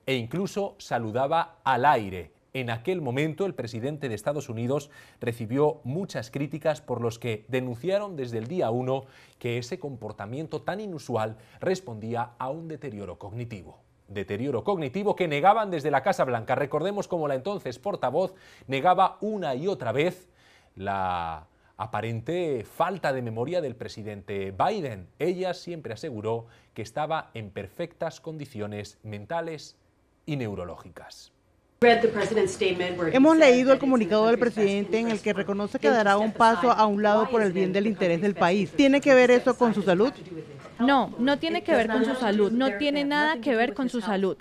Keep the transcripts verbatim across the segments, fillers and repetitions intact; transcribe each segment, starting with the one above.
e incluso saludaba al aire. En aquel momento, el presidente de Estados Unidos recibió muchas críticas por los que denunciaron desde el día uno que ese comportamiento tan inusual respondía a un deterioro cognitivo. Deterioro cognitivo que negaban desde la Casa Blanca. Recordemos cómo la entonces portavoz negaba una y otra vez la aparente falta de memoria del presidente Biden. Ella siempre aseguró que estaba en perfectas condiciones mentales y neurológicas. Hemos leído el comunicado del presidente en el que reconoce que dará un paso a un lado por el bien del interés del país. ¿Tiene que ver eso con su salud? No, no tiene que ver con su salud, no tiene nada que ver con su salud.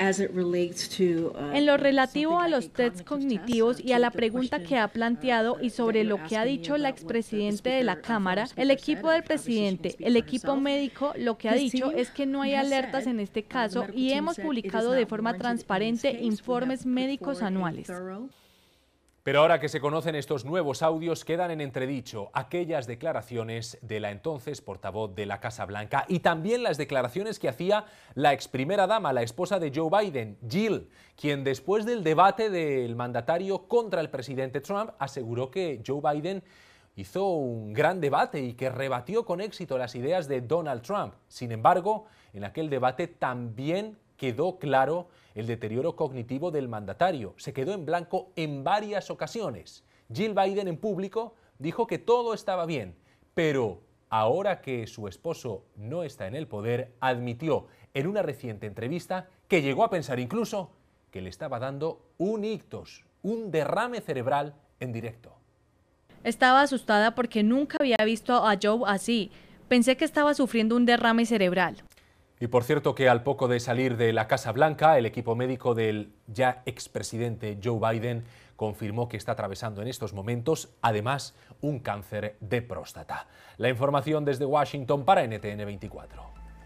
En lo relativo a los tests cognitivos y a la pregunta que ha planteado y sobre lo que ha dicho la expresidente de la Cámara, el equipo del presidente, el equipo médico, lo que ha dicho es que no hay alertas en este caso y hemos publicado de forma transparente informes médicos anuales. Pero ahora que se conocen estos nuevos audios, quedan en entredicho aquellas declaraciones de la entonces portavoz de la Casa Blanca y también las declaraciones que hacía la ex primera dama, la esposa de Joe Biden, Jill, quien después del debate del mandatario contra el presidente Trump aseguró que Joe Biden hizo un gran debate y que rebatió con éxito las ideas de Donald Trump. Sin embargo, en aquel debate también quedó claro el deterioro cognitivo del mandatario. Se quedó en blanco en varias ocasiones. Jill Biden en público dijo que todo estaba bien, pero ahora que su esposo no está en el poder, admitió en una reciente entrevista que llegó a pensar incluso que le estaba dando un ictus, un derrame cerebral en directo. Estaba asustada porque nunca había visto a Joe así. Pensé que estaba sufriendo un derrame cerebral. Y por cierto que al poco de salir de la Casa Blanca, el equipo médico del ya expresidente Joe Biden confirmó que está atravesando en estos momentos, además, un cáncer de próstata. La información desde Washington para N T N veinticuatro.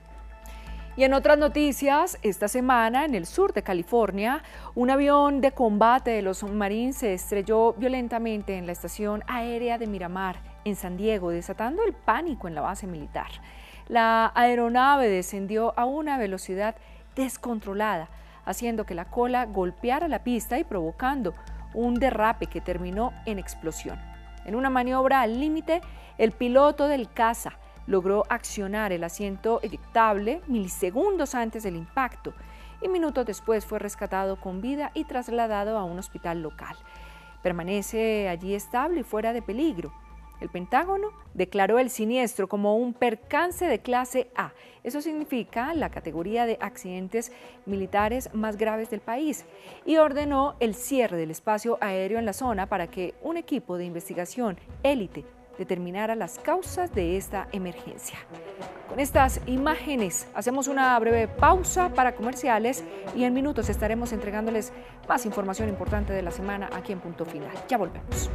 Y en otras noticias, esta semana en el sur de California, un avión de combate de los Marines se estrelló violentamente en la estación aérea de Miramar, en San Diego, desatando el pánico en la base militar. La aeronave descendió a una velocidad descontrolada, haciendo que la cola golpeara la pista y provocando un derrape que terminó en explosión. En una maniobra al límite, el piloto del caza logró accionar el asiento eyectable milisegundos antes del impacto y minutos después fue rescatado con vida y trasladado a un hospital local. Permanece allí estable y fuera de peligro. El Pentágono declaró el siniestro como un percance de clase A. Eso significa la categoría de accidentes militares más graves del país y ordenó el cierre del espacio aéreo en la zona para que un equipo de investigación élite determinara las causas de esta emergencia. Con estas imágenes hacemos una breve pausa para comerciales y en minutos estaremos entregándoles más información importante de la semana aquí en Punto Final. Ya volvemos.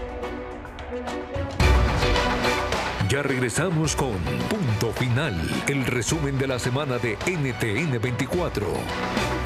Ya regresamos con Punto Final, el resumen de la semana de N T N veinticuatro.